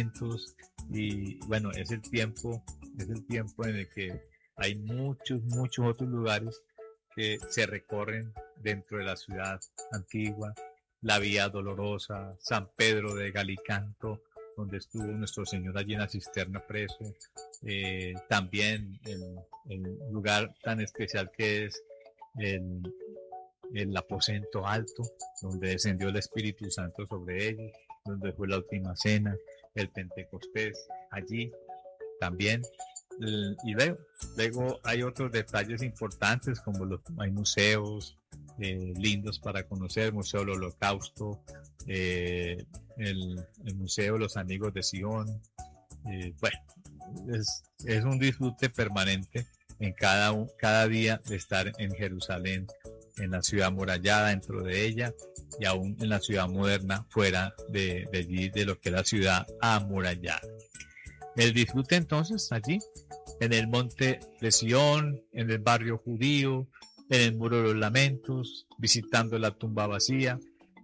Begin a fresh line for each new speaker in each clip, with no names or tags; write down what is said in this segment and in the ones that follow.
monumentos, y bueno, es el tiempo en el que hay muchos otros lugares que se recorren dentro de la ciudad antigua, la Vía Dolorosa, San Pedro de Galicanto, donde estuvo nuestro Señor allí en la cisterna preso, también el lugar tan especial que es el aposento alto, donde descendió el Espíritu Santo sobre ellos, donde fue la última cena, el Pentecostés, allí también. Y luego hay otros detalles importantes, como hay museos lindos para conocer, Museo del Holocausto, el Museo de los Amigos de Sion. Bueno, es un disfrute permanente en cada día de estar en Jerusalén, en la ciudad amurallada, dentro de ella, y aún en la ciudad moderna, fuera de allí, de lo que es la ciudad amurallada. El disfrute entonces allí, en el monte de Sion, en el barrio judío, en el Muro de los Lamentos, visitando la tumba vacía,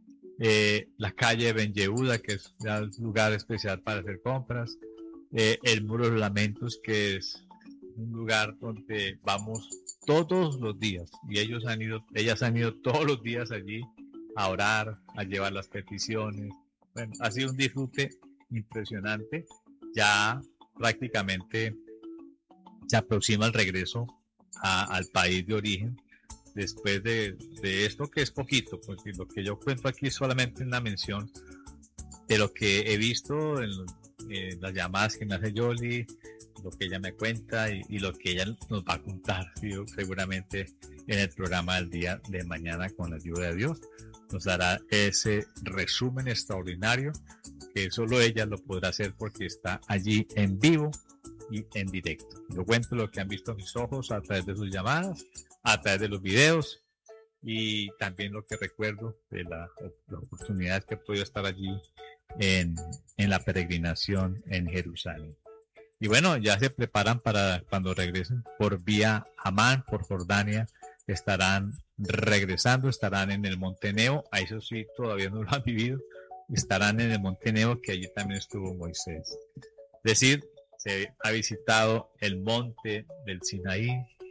la calle de Ben Yehuda, que es un lugar especial para hacer compras, el Muro de los Lamentos, que es un lugar donde vamos todos los días, y ellas han ido todos los días allí a orar, a llevar las peticiones. Bueno, ha sido un disfrute impresionante. Ya prácticamente se aproxima el regreso al país de origen, después de esto, que es poquito, porque lo que yo cuento aquí es solamente una mención de lo que he visto en las llamadas que me hace Yoli, lo que ella me cuenta y lo que ella nos va a contar, ¿sí? Seguramente en el programa del día de mañana, con la ayuda de Dios, nos dará ese resumen extraordinario que solo ella lo podrá hacer, porque está allí en vivo y en directo. Yo cuento lo que han visto mis ojos a través de sus llamadas, a través de los videos, y también lo que recuerdo de la oportunidad que he podido estar allí en la peregrinación en Jerusalén. Y bueno, ya se preparan para cuando regresen por vía Amán, por Jordania, estarán regresando, estarán en el Monte Nebo. A eso sí, todavía no lo han vivido. Estarán en el Monte Nebo, que allí también estuvo Moisés. Es decir, se ha visitado el monte del Sinaí,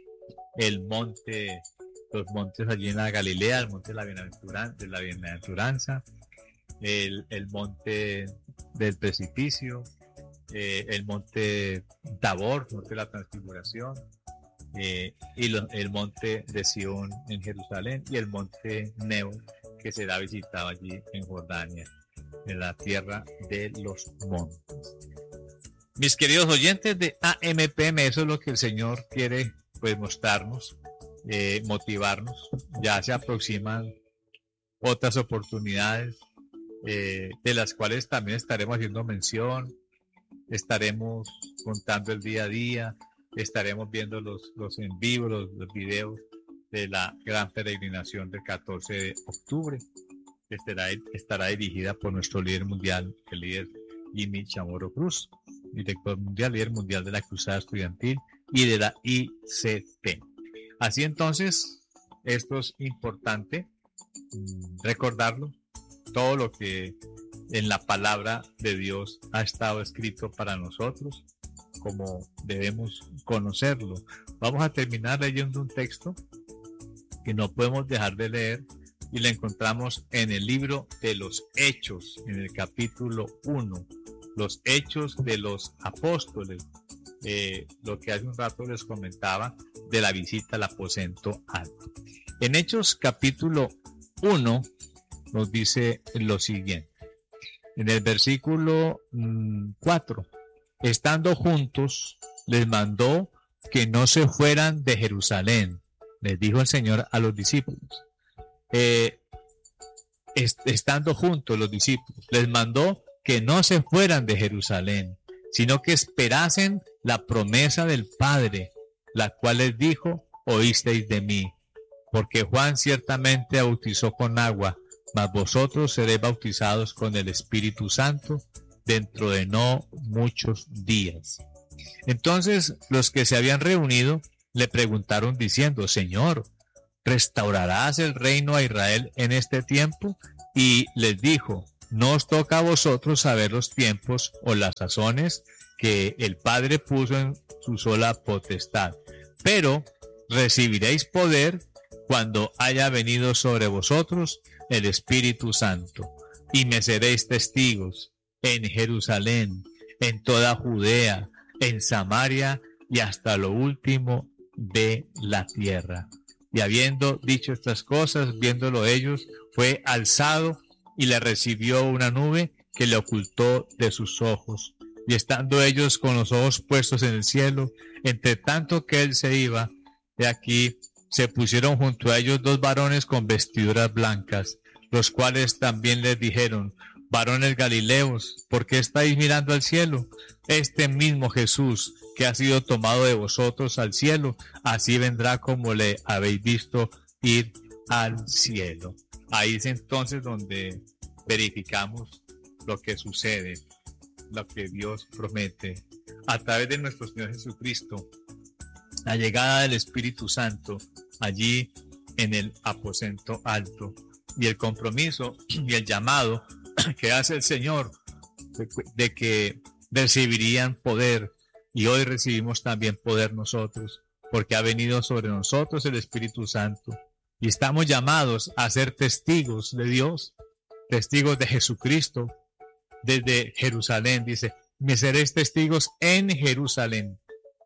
los montes allí en la Galilea, el monte de la bienaventuranza, el monte del precipicio, el monte Tabor, monte de la transfiguración, y el monte de Sion en Jerusalén, y el monte Nebo, que será visitado allí en Jordania, en la tierra de los montes. Mis queridos oyentes de AMPM, eso es lo que el Señor quiere, pues, mostrarnos, motivarnos. Ya se aproximan otras oportunidades, de las cuales también estaremos haciendo mención. Estaremos contando el día a día, estaremos viendo los en vivo, los videos de la gran peregrinación del 14 de octubre, que estará dirigida por nuestro líder mundial, el líder Jimmy Chamorro Cruz, director mundial, líder mundial de la Cruzada Estudiantil y de la ICP. Así entonces, esto es importante recordarlo, todo lo que en la palabra de Dios ha estado escrito para nosotros, como debemos conocerlo. Vamos a terminar leyendo un texto que no podemos dejar de leer, y lo encontramos en el libro de los Hechos, en el capítulo 1, los Hechos de los Apóstoles, lo que hace un rato les comentaba de la visita al aposento alto. En Hechos capítulo 1 nos dice lo siguiente, en el versículo 4, estando juntos, les mandó que no se fueran de Jerusalén. Les dijo el Señor a los discípulos, estando juntos los discípulos, les mandó que no se fueran de Jerusalén, sino que esperasen la promesa del Padre, la cual les dijo, oísteis de mí, porque Juan ciertamente bautizó con agua, mas vosotros seréis bautizados con el Espíritu Santo dentro de no muchos días. Entonces los que se habían reunido le preguntaron diciendo, Señor, ¿restaurarás el reino a Israel en este tiempo? Y les dijo, no os toca a vosotros saber los tiempos o las sazones que el Padre puso en su sola potestad, pero recibiréis poder cuando haya venido sobre vosotros el Espíritu Santo, y me seréis testigos en Jerusalén, en toda Judea, en Samaria y hasta lo último de la tierra. Y habiendo dicho estas cosas, viéndolo ellos, fue alzado y le recibió una nube que le ocultó de sus ojos. Y estando ellos con los ojos puestos en el cielo, entre tanto que él se iba, de aquí se pusieron junto a ellos 2 varones con vestiduras blancas, los cuales también les dijeron: varones galileos, ¿por qué estáis mirando al cielo? Este mismo Jesús que ha sido tomado de vosotros al cielo, así vendrá como le habéis visto ir al cielo. Ahí es entonces donde verificamos lo que sucede, lo que Dios promete a través de nuestro Señor Jesucristo, la llegada del Espíritu Santo allí en el aposento alto, y el compromiso y el llamado que hace el Señor de que recibirían poder, y hoy recibimos también poder nosotros, porque ha venido sobre nosotros el Espíritu Santo, y estamos llamados a ser testigos de Dios, testigos de Jesucristo desde Jerusalén. Dice: me seréis testigos en Jerusalén,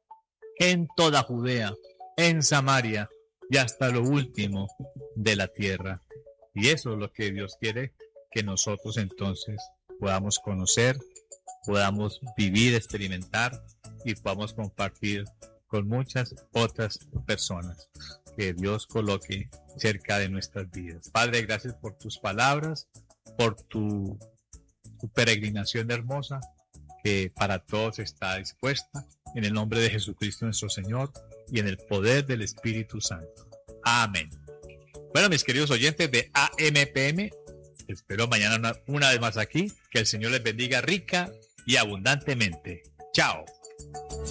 en toda Judea, en Samaria y hasta lo último de la tierra. Y eso es lo que Dios quiere que nosotros entonces podamos conocer, podamos vivir, experimentar y podamos compartir con muchas otras personas que Dios coloque cerca de nuestras vidas. Padre, gracias por tus palabras, por tu peregrinación hermosa que para todos está dispuesta, en el nombre de Jesucristo nuestro Señor y en el poder del Espíritu Santo. Amén. Bueno, mis queridos oyentes de AMPM, espero mañana una vez más aquí. Que el Señor les bendiga rica y abundantemente. Chao.